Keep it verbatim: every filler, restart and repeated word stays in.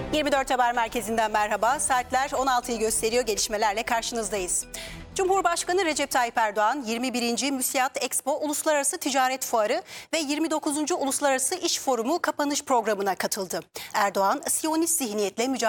yirmi dört Haber Merkezi'nden merhaba. Saatler on altıyı gösteriyor. Gelişmelerle karşınızdayız. Cumhurbaşkanı Recep Tayyip Erdoğan yirmi birinci Müsiat Expo Uluslararası Ticaret Fuarı ve yirmi dokuzuncu Uluslararası İş Forumu kapanış programına katıldı. Erdoğan, Siyonist zihniyetle mücadele